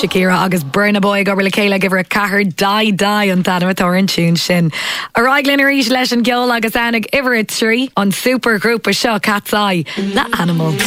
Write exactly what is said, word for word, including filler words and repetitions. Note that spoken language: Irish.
Shakira agus Burna Boy go le céile give her a cahar dai dai an tanamató an tún sin. A raiglin ar is leis an geol agus annig iver it trí an super grúpa seo Cat's Eye, The Animal.